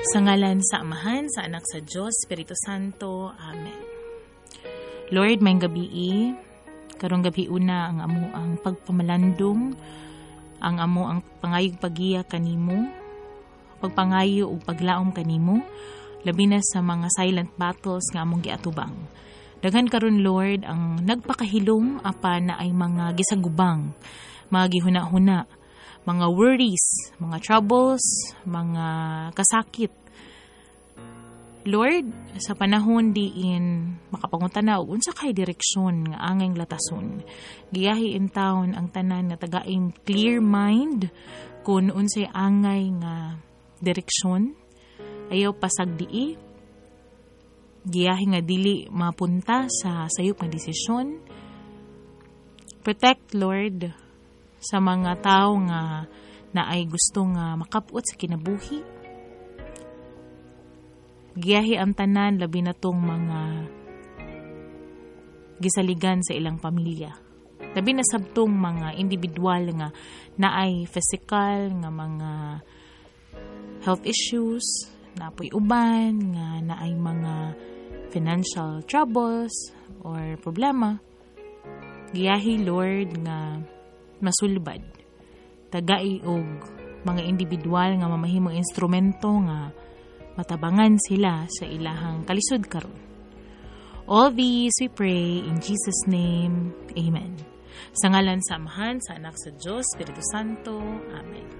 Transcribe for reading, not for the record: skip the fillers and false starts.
Sa ngalan sa Amahan, sa Anak sa Diyos, Espiritu Santo. Amen. Lord, may gabi, karong gabi una ang amo ang pagpamalandong, ang amo ang pangayog pagiya kanimo, pagpangayo o paglaom kanimo, labi na sa mga silent battles nga among giatubang. Daghan karon Lord ang nagpakahilom apan na ay mga gisagubang, mga gihuna-huna, mga worries, mga troubles, mga kasakit. Lord, sa panahon diin makapangutana og unsa kay direksyon nga angay latason. Giyahi in town ang tanan nga tagaing clear mind kun unsay angay nga direksyon. Ayaw pasagdii. Giyahi nga dili mapunta sa sayop nga desisyon. Protect Lord sa mga tao nga naay gusto nga makapot sa kinabuhi. Giyahi ang tanan labi na tong mga gisaligan sa ilang pamilya. Labi na sabtong mga individual nga naay physical nga mga health issues, napoy uban nga naay mga financial troubles or problema. Giyahi Lord nga masulbad. Tagai og mga individual nga mamahimong instrumento nga matabangan sila sa ilahang kalisod karon. All these we pray in Jesus' name. Amen. Sa ngalan sa Amahan, sa Anak sa Diyos, Espiritu Santo. Amen.